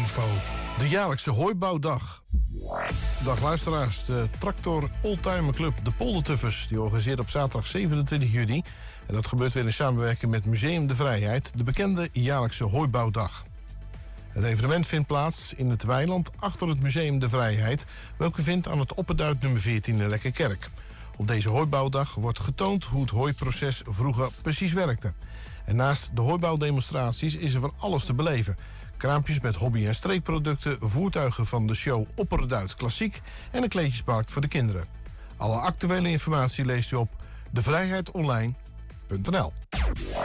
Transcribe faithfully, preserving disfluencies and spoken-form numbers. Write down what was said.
Info. De jaarlijkse hooibouwdag. Dag luisteraars, de Tractor Oldtimer Club De Poldertuffers die organiseert op zaterdag zevenentwintig juni. En dat gebeurt weer in samenwerking met Museum de Vrijheid, de bekende jaarlijkse hooibouwdag. Het evenement vindt plaats in het weiland achter het Museum de Vrijheid, welke vindt aan het Opperduit nummer veertien in Lekkerkerk. Op deze hooibouwdag wordt getoond hoe het hooiproces vroeger precies werkte. En naast de hooibouwdemonstraties is er van alles te beleven. Kraampjes met hobby- en streekproducten, voertuigen van de show Opperduit Klassiek en een kleedjesmarkt voor de kinderen. Alle actuele informatie leest u op de vrijheid online punt n l.